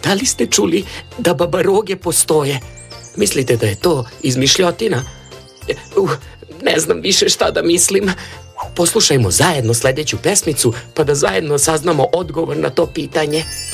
da li ste čuli da babaroge postoje? Mislite da je to izmišljotina? Ne znam više šta da mislim. Poslušajmo zajedno sljedeću pesmicu pa da zajedno saznamo odgovor na to pitanje.